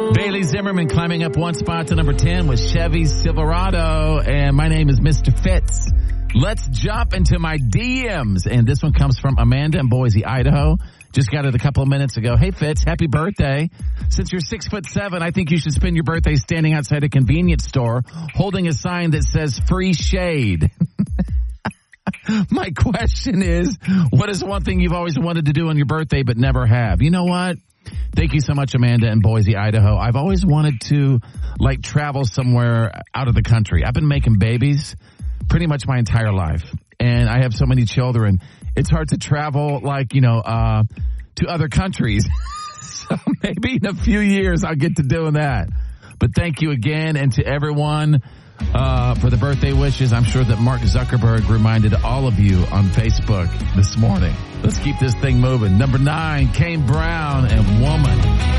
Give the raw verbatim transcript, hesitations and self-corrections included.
Bailey Zimmerman climbing up one spot to number ten with Chevy Silverado. And my name is Mister Fitz. Let's jump into my D Ms. And this one comes from Amanda in Boise, Idaho. Just got it a couple of minutes ago. Hey, Fitz, happy birthday. Since you're six foot seven, I think you should spend your birthday standing outside a convenience store holding a sign that says free shade. My question is, what is one thing you've always wanted to do on your birthday but never have? You know what? Thank you so much, Amanda in Boise, Idaho. I've always wanted to, like, travel somewhere out of the country. I've been making babies pretty much my entire life, and I have so many children. It's hard to travel, like, you know, uh, to other countries. So maybe in a few years I'll get to doing that. But thank you again, and to everyone uh, for the birthday wishes. I'm sure that Mark Zuckerberg reminded all of you on Facebook this morning. Let's keep this thing moving. Number nine, Kane Brown and Woman.